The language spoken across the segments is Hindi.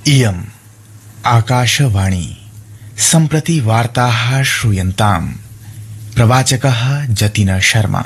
इयम् आकाशवाणी सम्प्रति वार्ताः श्रूयन्ताम्। प्रवाचकः जतिन शर्मा।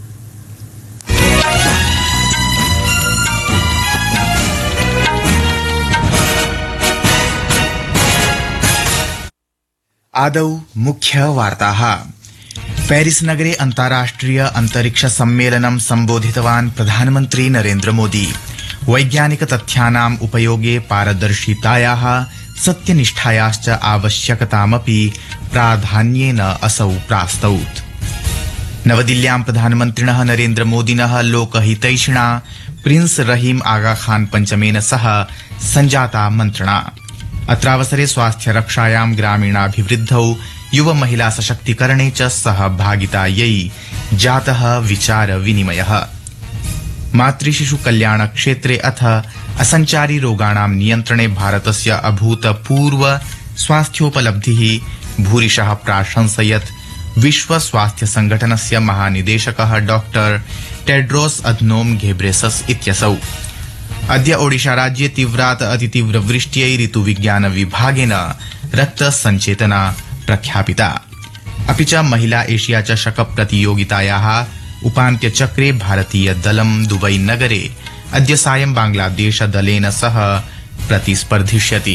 आदौ मुख्य वार्ताः। पेरिस नगरे अन्ताराष्ट्रिय अंतरिक्ष सम्मेलनं सम्बोधितवान् प्रधानमन्त्री नरेन्द्र मोदी। वैज्ञानिक तथ्यानाम् उपयोगे पारदर्शितायाः सत्यनिष्ठायाश्च आवश्यकतामपि प्राधान्येन असौ प्रास्तौत्। नवदिल्ल्यां प्रधानमन्त्रिणः नरेन्द्र मोदिनः लोकहितैषिणा प्रिंस रहीम आगा खान पंचमेन सह सञ्जाता मन्त्रणा। अत्रावसरे स्वास्थ्य रक्षायां ग्रामीणाभिवृद्धौ युव महिला सशक्तिकरणे च सहभागितायै जातः विचार विनिमयः। मातृशिशु कल्याण क्षेत्रे अथ असञ्चारी रोगाणां नियन्त्रणे भारतस्य अभूतपूर्व स्वास्थ्योपलब्धिः भूरिशः प्राशंसयत् विश्व स्वास्थ्य संघटनस्य महानिदेशकः डॉक्टर टेड्रोस अधनोम घेब्रेसस इत्यसौ। अद्य ओडिशा राज्ये तीव्रात अतितीव्रवृष्ट्यै ऋतुविज्ञान विभागेन रक्त संचेतना प्रख्यापिता। अपि च महिला एशिया चषक प्रतियोगितायाः उपान्त्यचक्रे भारतीय दलं दुबई नगरे अद्य सायं बांग्लादेश दलेन सह प्रतिस्पर्धिष्यति।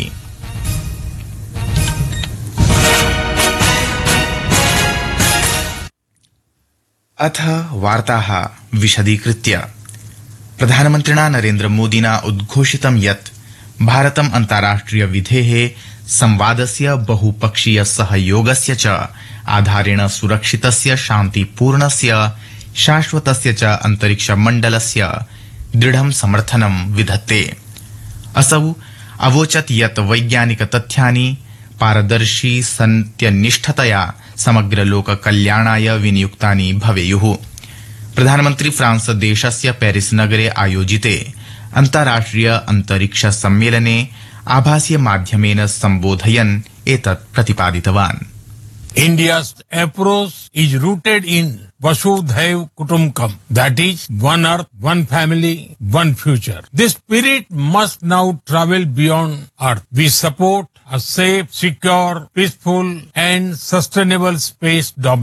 अथ वार्ताः विशदीकृत्य। प्रधानमन्त्रिणा नरेन्द्र मोदिना उद्घोषितं यत् भारतम् अन्ताराष्ट्रिय विधेः संवादस्य बहुपक्षीय सहयोगस्य च आधारेण सुरक्षितस्य शान्तिपूर्णस्य शाश्वतस्य च अंतरिक्ष मण्डलस्य दृढं समर्थनं विधत्ते। असौ अवोचत् यत् वैज्ञानिक तथ्यानि पारदर्शी सत्यनिष्ठतया समग्र लोक कल्याणाय विनियुक्तानि भवेयुः। प्रधानमन्त्री फ्रांस देशस्य पेरिस नगरे आयोजिते अन्ताराष्ट्रिय अंतरिक्ष सम्मेलने आभासीय माध्यमेन सम्बोधयन् एतत् प्रतिपादितवान्। India's approach is rooted in Vasudhaiv Kutumbakam, that is, one earth, one family, one future. This spirit must now travel beyond earth. We support a safe, secure, peaceful and sustainable space domain.